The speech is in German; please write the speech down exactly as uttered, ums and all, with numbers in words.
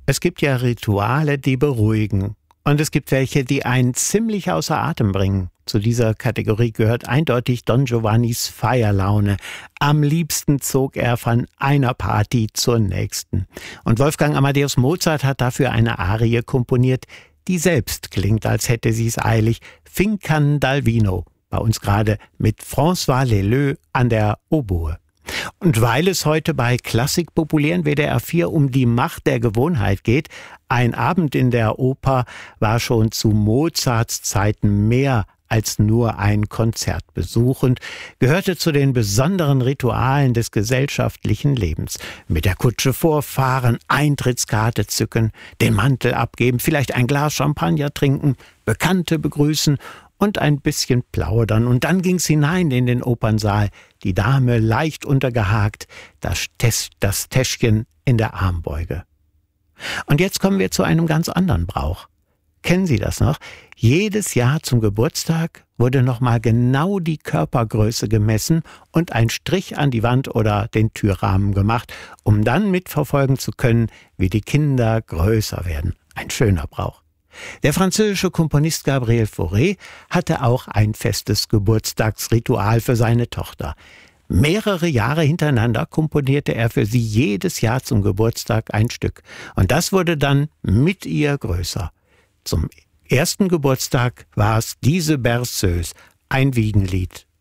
Es gibt ja Rituale, die beruhigen. Und es gibt welche, die einen ziemlich außer Atem bringen. Zu dieser Kategorie gehört eindeutig Don Giovannis Feierlaune. Am liebsten zog er von einer Party zur nächsten. Und Wolfgang Amadeus Mozart hat dafür eine Arie komponiert, die selbst klingt, als hätte sie es eilig. Fincandalvino, bei uns gerade mit François Leleux an der Oboe. Und weil es heute bei klassikpopulären W D R vier um die Macht der Gewohnheit geht, ein Abend in der Oper war schon zu Mozarts Zeiten mehr als nur ein Konzertbesuch und gehörte zu den besonderen Ritualen des gesellschaftlichen Lebens. Mit der Kutsche vorfahren, Eintrittskarte zücken, den Mantel abgeben, vielleicht ein Glas Champagner trinken, Bekannte begrüßen und ein bisschen plaudern. Und dann ging's hinein in den Opernsaal, die Dame leicht untergehakt, das, Tes- das Täschchen in der Armbeuge. Und jetzt kommen wir zu einem ganz anderen Brauch. Kennen Sie das noch? Jedes Jahr zum Geburtstag wurde nochmal genau die Körpergröße gemessen und ein Strich an die Wand oder den Türrahmen gemacht, um dann mitverfolgen zu können, wie die Kinder größer werden. Ein schöner Brauch. Der französische Komponist Gabriel Fauré hatte auch ein festes Geburtstagsritual für seine Tochter. Mehrere Jahre hintereinander komponierte er für sie jedes Jahr zum Geburtstag ein Stück. Und das wurde dann mit ihr größer. Zum ersten Geburtstag war es diese Berceuse, ein Wiegenlied